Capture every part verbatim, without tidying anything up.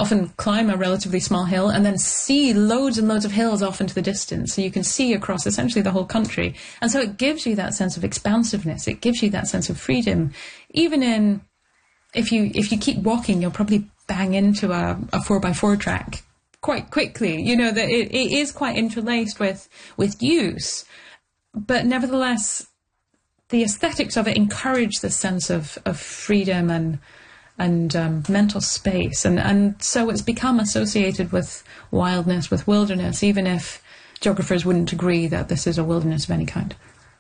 often climb a relatively small hill and then see loads and loads of hills off into the distance. So you can see across essentially the whole country. And so it gives you that sense of expansiveness. It gives you that sense of freedom. Even in, if you if you keep walking, you'll probably bang into a, a four by four track quite quickly. You know, that it, it is quite interlaced with, with use. But nevertheless, the aesthetics of it encourage this sense of, of freedom and and um, mental space. And, and so it's become associated with wildness, with wilderness, even if geographers wouldn't agree that this is a wilderness of any kind.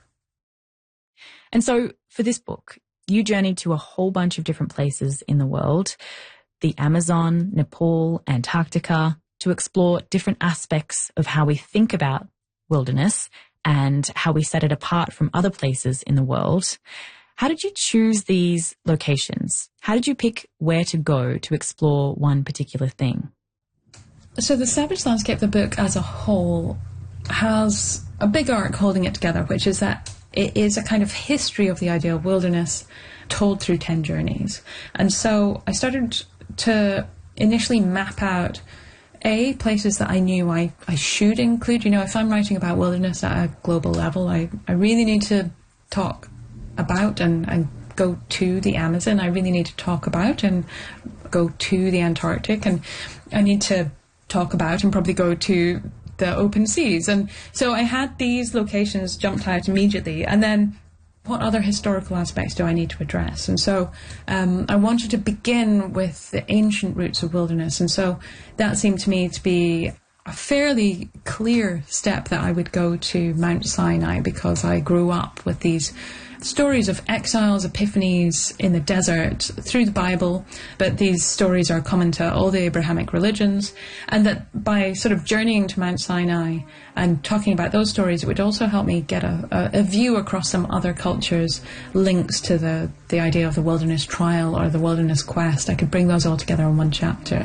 And so for this book, you journeyed to a whole bunch of different places in the world, the Amazon, Nepal, Antarctica, to explore different aspects of how we think about wilderness and how we set it apart from other places in the world. How did you choose these locations? How did you pick where to go to explore one particular thing? So the Savage Landscape, the book as a whole, has a big arc holding it together, which is that it is a kind of history of the idea of wilderness told through ten journeys. And so I started to initially map out, A, places that I knew I, I should include. You know, if I'm writing about wilderness at a global level, I, I really need to talk about and, and go to the Amazon. I really need to talk about and go to the Antarctic, and I need to talk about and probably go to the open seas. And so I had these locations jumped out immediately, and then what other historical aspects do I need to address? And so um, I wanted to begin with the ancient roots of wilderness, and so that seemed to me to be a fairly clear step that I would go to Mount Sinai, because I grew up with these stories of exiles, epiphanies in the desert through the Bible, but these stories are common to all the Abrahamic religions, and that by sort of journeying to Mount Sinai and talking about those stories, it would also help me get a, a, a view across some other cultures, links to the, the idea of the wilderness trial or the wilderness quest. I could bring those all together in one chapter.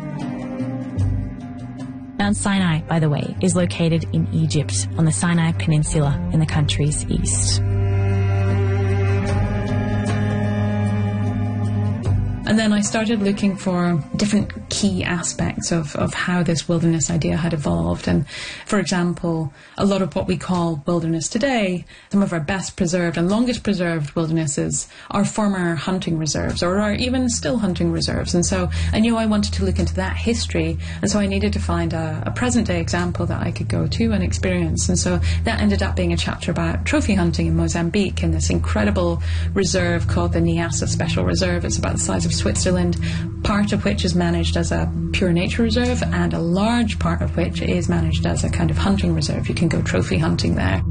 Mount Sinai, by the way, is located in Egypt on the Sinai Peninsula in the country's east. And then I started looking for different key aspects of, of how this wilderness idea had evolved. And for example, a lot of what we call wilderness today, some of our best preserved and longest preserved wildernesses are former hunting reserves, or are even still hunting reserves. And so I knew I wanted to look into that history. And so I needed to find a, a present day example that I could go to and experience. And so that ended up being a chapter about trophy hunting in Mozambique, in this incredible reserve called the Niassa Special Reserve. It's about the size of Switzerland, part of which is managed as a pure nature reserve, and a large part of which is managed as a kind of hunting reserve. You can go trophy hunting there.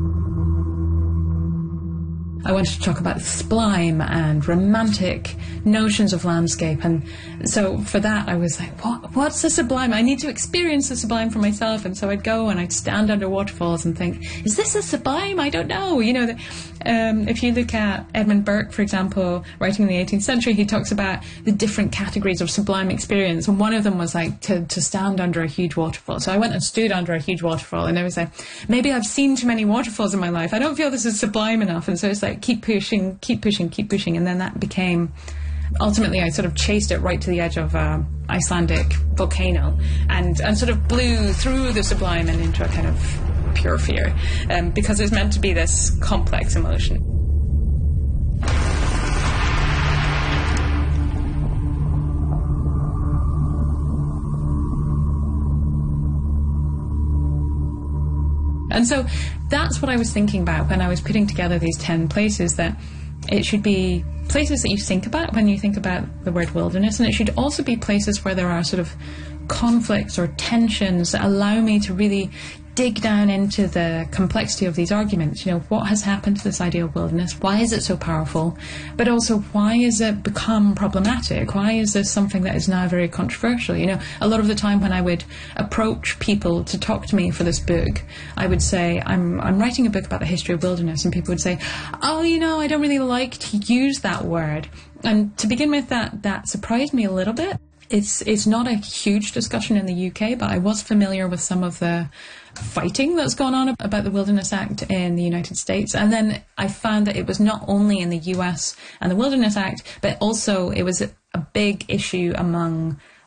I wanted to talk about sublime and romantic notions of landscape, and so for that I was like, what, what's the sublime? I need to experience the sublime for myself. And so I'd go and I'd stand under waterfalls and think, is this a sublime? I don't know. You know, the, um, if you look at Edmund Burke, for example, writing in the eighteenth century, he talks about the different categories of sublime experience, and one of them was like to, to stand under a huge waterfall. So I went and stood under a huge waterfall, and I was like, maybe I've seen too many waterfalls in my life. I don't feel this is sublime enough. And so it's like, keep pushing, keep pushing, keep pushing. And then that became, ultimately I sort of chased it right to the edge of an Icelandic volcano, and, and sort of blew through the sublime and into a kind of pure fear, um, because it's meant to be this complex emotion. And so that's what I was thinking about when I was putting together these ten places, that it should be places that you think about when you think about the word wilderness, and it should also be places where there are sort of conflicts or tensions that allow me to really dig down into the complexity of these arguments. You know, what has happened to this idea of wilderness? Why is it so powerful? But also, why has it become problematic? Why is this something that is now very controversial? You know, a lot of the time when I would approach people to talk to me for this book, I would say, I'm I'm writing a book about the history of wilderness, and people would say, oh, you know, I don't really like to use that word. And to begin with, that that surprised me a little bit. It's it's not a huge discussion in the U K, but I was familiar with some of the fighting that's gone on about the Wilderness Act in the United States. And then I found that it was not only in the U S and the Wilderness Act, but also it was a big issue among